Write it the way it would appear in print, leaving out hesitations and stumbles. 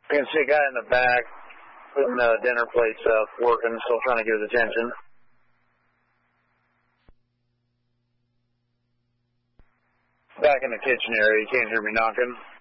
You can see a guy in the back putting the dinner plates up, working, still trying to get his attention. Back in the kitchen area, you can't hear me knocking.